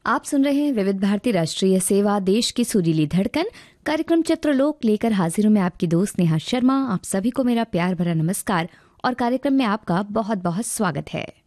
आप सुन रहे हैं विविध भारती राष्ट्रीय सेवा, देश की सुरीली धड़कन। कार्यक्रम चित्रलोक लेकर हाजिर हूं मैं आपकी दोस्त नेहा शर्मा। आप सभी को मेरा प्यार भरा नमस्कार और कार्यक्रम में आपका बहुत बहुत स्वागत है।